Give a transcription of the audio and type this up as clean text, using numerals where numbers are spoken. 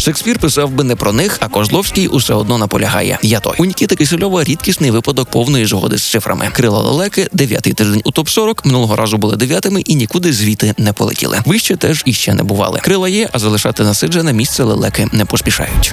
Шекспір писав би не про них, а Козловський усе одно наполягає. Я той. У Нікіти Кисельова рідкісний випадок повної згоди з цифрами. Крила лелеки 9-й тиждень у топ-40, минулого разу були 9-ми і нікуди звідти не полетіли. Вище теж іще не бували. Крила є, а залишати насиджене місце лелеки не поспішають.